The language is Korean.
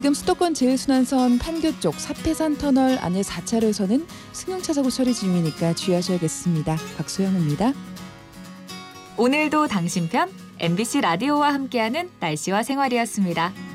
지금 수도권 제일순환선 판교 쪽 사패산 터널 안에 4차로에서는 승용차 사고 처리 중이니까 주의하셔야겠습니다. 박소영입니다. 오늘도 당신 편 MBC 라디오와 함께하는 날씨와 생활이었습니다.